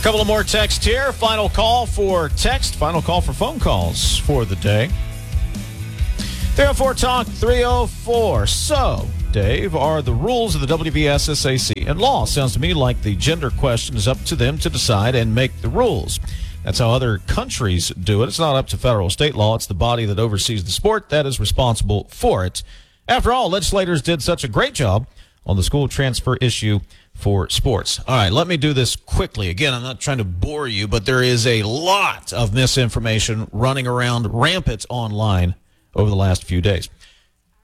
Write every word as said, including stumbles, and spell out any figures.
Couple of more texts here. Final call for text. Final call for phone calls for the day. three oh four Talk three oh four. So, Dave, are the rules of the W V S S A C and law? Sounds to me like the gender question is up to them to decide and make the rules. That's how other countries do it. It's not up to federal or state law. It's the body that oversees the sport that is responsible for it. After all, legislators did such a great job on the school transfer issue for sports. All right, let me do this quickly. Again, I'm not trying to bore you, but there is a lot of misinformation running around rampant online over the last few days.